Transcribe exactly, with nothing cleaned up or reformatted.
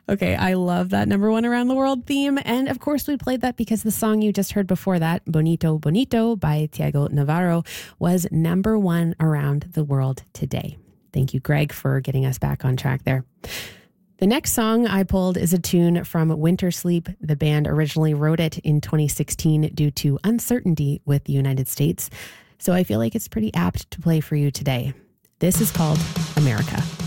Okay, I love that number one around the world theme. And of course, we played that because the song you just heard before that, Bonito Bonito by Tiago Navarro, was number one around the world today. Thank you, Greg, for getting us back on track there. The next song I pulled is a tune from Winter Sleep. The band originally wrote it in twenty sixteen due to uncertainty with the United States. So I feel like it's pretty apt to play for you today. This is called America.